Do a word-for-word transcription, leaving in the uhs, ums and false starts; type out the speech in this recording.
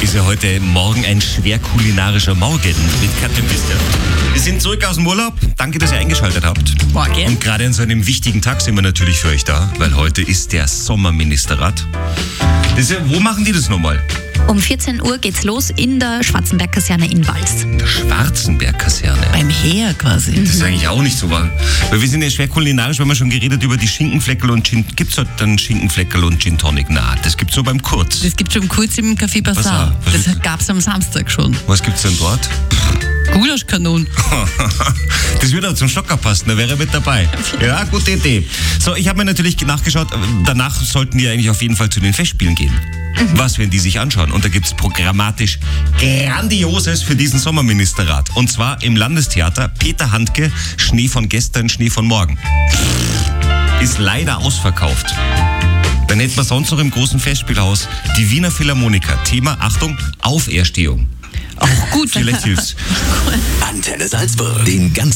ist ja heute Morgen ein schwer kulinarischer Morgen mit Katrin Bister. Wir sind zurück aus dem Urlaub. Danke, dass ihr eingeschaltet habt. Morgen. Und gerade an so einem wichtigen Tag sind wir natürlich für euch da, weil heute ist der Sommerministerrat. Das ist ja, wo machen die das nochmal? Um vierzehn Uhr geht's los in der Schwarzenberg-Kaserne in Vals. In der Schwarzenberg-Kaserne. Beim Heer quasi. Das ist eigentlich auch nicht so wahr. Weil wir sind ja schwer kulinarisch, weil wir schon geredet über die Schinkenfleckerl und Gin... Gibt's heute dann Schinkenfleckerl und Gin Tonic? Na, das gibt's so beim Kurz. Das gibt schon kurz im Café Bazaar. Was Das ist- gab's am Samstag schon. Was gibt's denn dort? Gulaschkanonen. Das würde aber zum Schocker passen, da wäre er mit dabei. Ja, gute Idee. So, ich habe mir natürlich nachgeschaut, danach sollten die eigentlich auf jeden Fall zu den Festspielen gehen. Was werden die sich anschauen? Und da gibt's programmatisch Grandioses für diesen Sommerministerrat. Und zwar im Landestheater Peter Handke, Schnee von gestern, Schnee von morgen. Ist leider ausverkauft. Dann hätten wir sonst noch im großen Festspielhaus die Wiener Philharmoniker. Thema, Achtung, Auferstehung. Auch gut. Vielleicht hilft's. Antenne Salzburg. Den ganzen